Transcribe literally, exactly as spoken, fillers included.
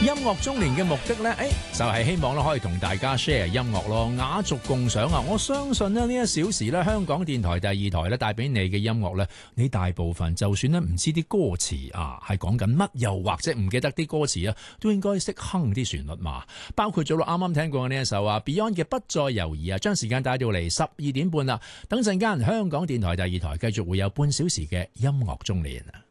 音樂中年嘅目的呢，誒就係希望咧可以同大家 share 音樂咯，雅俗共賞啊！我相信咧呢一小時咧，香港電台第二台咧帶俾你嘅音樂咧，你大部分就算咧唔知啲歌詞啊係講緊乜，又或者唔記得啲歌詞啊，都應該識哼啲旋律嘛。包括咗啱啱聽過嘅呢一首啊 Beyond 嘅不再猶豫啊，將時間帶到嚟十二點半啦。等陣間香港電台第二台繼續會有半小時嘅音樂中年。